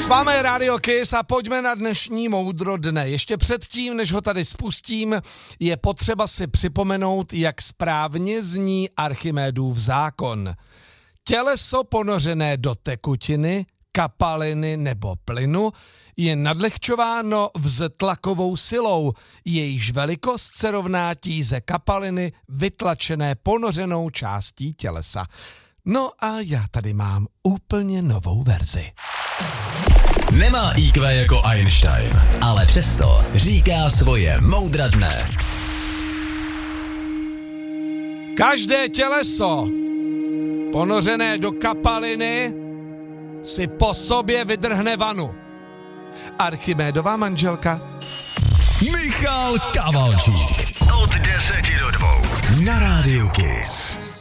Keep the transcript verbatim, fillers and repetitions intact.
S vámi je Radio Kiss a pojďme na dnešní moudro dne. Ještě předtím, než ho tady spustím, je potřeba si připomenout, jak správně zní Archimedův zákon. Těleso ponořené do tekutiny, kapaliny nebo plynu je nadlehčováno vztlakovou silou, jejíž velikost se rovná tíze kapaliny vytlačené ponořenou částí tělesa. No a já tady mám úplně novou verzi. Nemá í kvé jako Einstein, ale přesto říká svoje moudra dne. Každé těleso ponořené do kapaliny si po sobě vydrhne vanu. Archimédova manželka Michal Kavalčík. Od deseti do dvou. Na Rádiu Kiss.